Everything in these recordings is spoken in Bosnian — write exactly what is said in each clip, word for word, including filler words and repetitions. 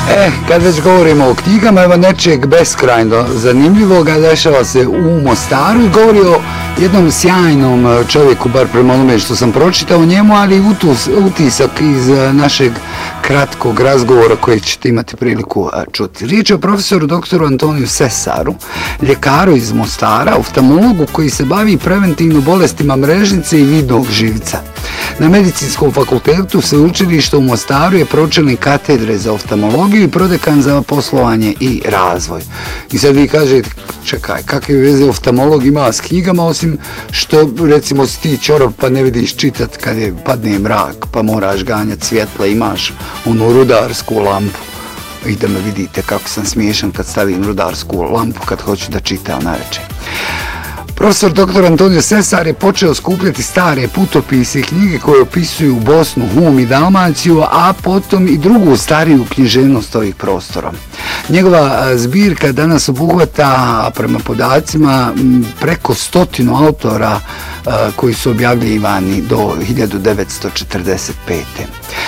E, kad već govorimo o knjigama, evo nečeg beskrajno zanimljivog, a dešava se u Mostaru i govori o jednom sjajnom čovjeku, bar prema onome što sam pročitao o njemu, ali i utisak iz našeg kratkog razgovora koji ćete imati priliku čuti. Riječ je o profesoru doktoru Antoniju Sesaru, ljekaru iz Mostara, oftalmologu koji se bavi preventivno bolestima mrežnice i vidnog živca. Na Medicinskom fakultetu sveučilišta u Mostaru je pročelnik katedre za oftalmologiju i prodekan za poslovanje i razvoj. I sad vi kažete, čekaj, kakve veze oftalmolog ima s knjigama, osim što, recimo, si ti čorov pa ne vidiš čitat kad je padne mrak, pa moraš ganjati svjetla, imaš onu rudarsku lampu. I da me vidite kako sam smiješan kad stavim rudarsku lampu kad hoću da čitam navečer. Profesor doktor Antonio Sesar je počeo skupljati stare putopise i knjige koje opisuju Bosnu, Hum i Dalmaciju, a potom i drugu stariju književnost ovih prostora. Njegova zbirka danas obuhvata, prema podacima, preko stotinu autora koji su objavljivani do hiljadu devetsto četrdeset pete.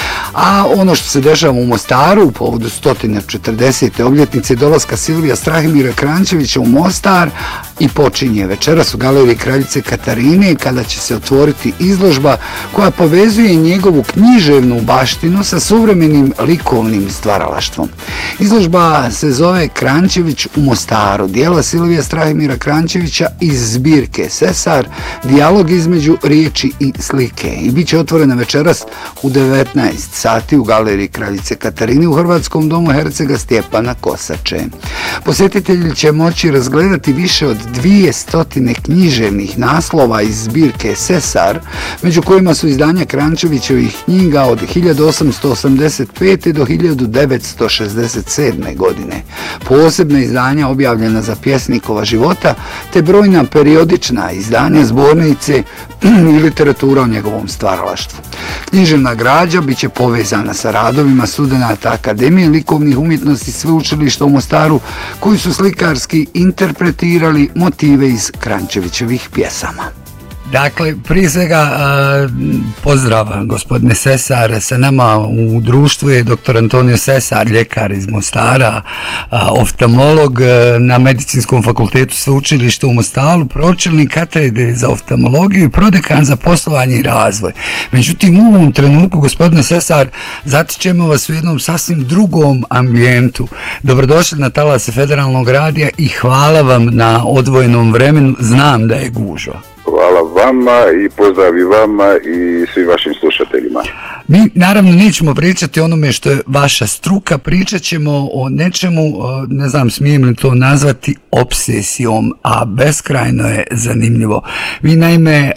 A ono što se dešava u Mostaru u povodu sto četrdesete obljetnice dolaska Silvija Strahimira Kranjčevića u Mostar i počinje večeras u galeriji Kraljice Katarine kada će se otvoriti izložba koja povezuje njegovu književnu baštinu sa suvremenim likovnim stvaralaštvom. Izložba se zove Kranjčević u Mostaru, djela Silvija Strahimira Kranjčevića iz zbirke Sesar, dijalog između riječi i slike, i bit će otvorena večeras u devetnaest sati u galeriji Kraljice Katarine u Hrvatskom domu hercega Stjepana Kosače. Posjetitelji će moći razgledati više od dvjesto književnih naslova iz zbirke Sesar, među kojima su izdanja Kranjčevićevih knjiga od hiljadu osamsto osamdeset pete do hiljadu devetsto šezdeset sedme godine, posebna izdanja objavljena za pjesnikova života, te brojna periodična izdanja zbornice i literatura o njegovom stvaralaštvu. Književna građa bit će povezana sa radovima studenata Akademije likovnih umjetnosti sveučilišta u Mostaru, koji su slikarski interpretirali motive iz Kranjčevićevih pjesama. Dakle, prije svega pozdrav gospodine Sesar, sa nama u društvu je doktor Antonio Sesar, ljekar iz Mostara, oftalmolog na Medicinskom fakultetu sveučilišta u Mostaru, pročelnik katedre za oftalmologiju i prodekan za poslovanje i razvoj. Međutim, u ovom trenutku, gospodine Sesar, zatičemo vas u jednom sasvim drugom ambijentu. Dobrodošli na talase Federalnog radija i hvala vam na odvojenom vremenu, znam da je gužva. Hvala vama i pozdrav i vama i svim vašim slušateljima. Mi naravno nećemo pričati o onome što je vaša struka, pričat ćemo o nečemu, ne znam smijem li to nazvati obsesijom, a beskrajno je zanimljivo. Vi naime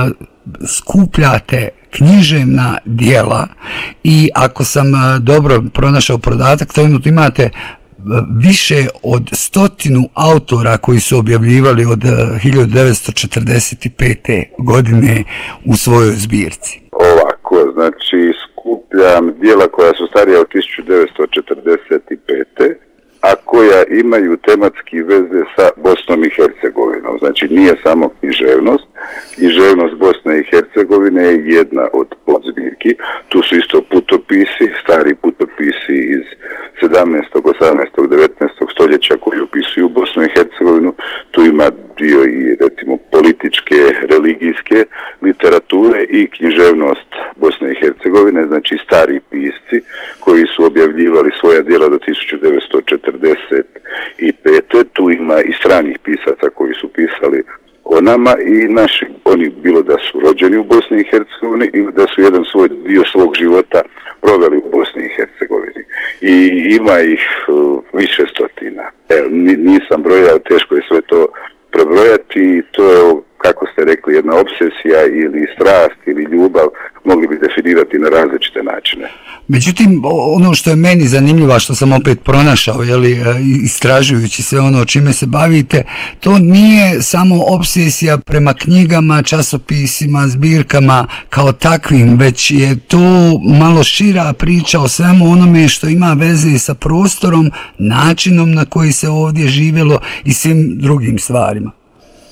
skupljate književna dijela i ako sam dobro pronašao podatak, trenutno imate više od stotinu autora koji su objavljivali od hiljadu devetsto četrdeset pete godine u svojoj zbirci. Ovako, znači skupljam dijela koja su starija od tisuću devetsto četrdeset pete a koja imaju tematski veze sa Bosnom i Hercegovinom. Znači nije samo književnost. Književnost Bosne i Hercegovine je jedna od podzbirki. Tu su isto putopisi, stari putopisi iz sedamnaestog, osamnaestog, devetnaestog stoljeća koji opisuju Bosnu i Hercegovinu. Tu ima dio i recimo političke, religijske literature i književnost Bosne i Hercegovine, znači stari pisci koji su objavljivali svoja djela do tisuću devetsto četrdeset pete. Tu ima i stranih pisaca koji su pisali o nama i naši, oni bilo da su rođeni u Bosni i Hercegovini ili da su jedan svoj dio svog života proveli u Bosni i Hercegovini. I ima ih uh, više stotina. Evo, nisam brojao, teško je sve to prebrojati, to je, kako ste rekli, jedna obsesija ili strast ili ljubav, mogli bi definirati na različite načine. Međutim, ono što je meni zanimljivo, što sam opet pronašao, jeli, istražujući sve ono o čime se bavite, to nije samo obsesija prema knjigama, časopisima, zbirkama kao takvim, već je to malo šira priča o svemu onome što ima veze sa prostorom, načinom na koji se ovdje živjelo i svim drugim stvarima.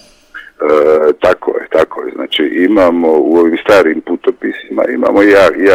E, tako je, tako je. Znači imamo u ovim starim putopisima, imamo ja, ja